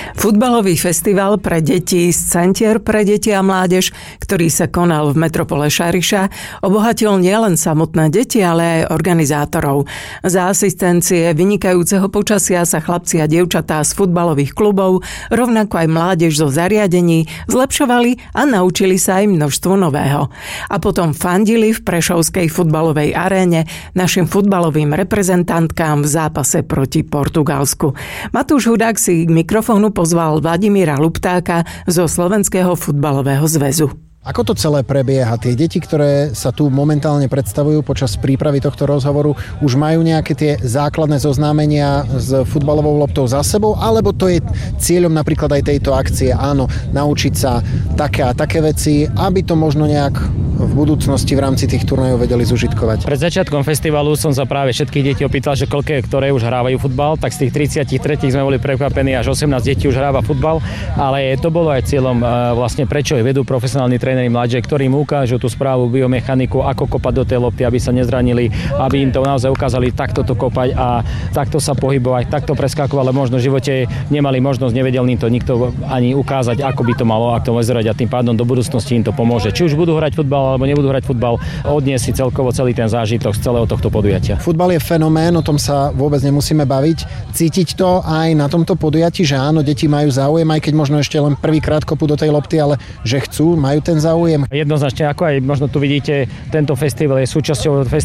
Futbalový festival pre deti z Centier pre deti a mládež, ktorý sa konal v metropole Šariša, obohatil nielen samotné deti, ale aj organizátorov. Za asistencie vynikajúceho počasia sa chlapci a dievčatá z futbalových klubov, rovnako aj mládež zo zariadení, zlepšovali a naučili sa aj množstvo nového. A potom fandili v prešovskej futbalovej aréne našim futbalovým reprezentantkám v zápase proti Portugalsku. Matúš Hudák si k mikrofónu pozval Vladimíra Luptáka zo Slovenského futbalového zväzu. Ako to celé prebieha? Tie deti, ktoré sa tu momentálne predstavujú počas prípravy tohto rozhovoru, už majú nejaké tie základné zoznámenia s futbalovou loptou za sebou, alebo to je cieľom napríklad aj tejto akcie, áno, naučiť sa také a také veci, aby to možno nejak v budúcnosti v rámci tých turnajov vedeli zužitkovať. Pred začiatkom festivalu som sa práve všetkých detí opýtal, že ktoré už hrávajú futbal, tak z tých 33 sme boli prekvapení, až 18 detí už hráva futbal, ale to bolo aj cieľom vlastne prečo je vedú profesionálni tréneri mladšie, ktorí im ukážu tú správu biomechaniku, ako kopať do tej lopty, aby sa nezranili, aby im to naozaj ukázali takto to kopať a takto sa pohybovať, takto preskakovať, ale možno v živote nemali možnosť, nevedel im to nikto ani ukázať, ako by to malo vyzerať a tým pádom do budúcnosti im to pomôže. Či už budú hrať futbal alebo nebudú hrať futbal, odniesť si celkovo celý ten zážitok z celého tohto podujatia. Futbal je fenomén, o tom sa vôbec nemusíme baviť. Cítiť to aj na tomto podujatí, že áno, deti majú záujem, aj keď možno ešte len prvýkrát kopú do tej lopty, ale že chcú, majú ten záujem. Jednoznačne, ako aj možno tu vidíte, tento festival je súčasťou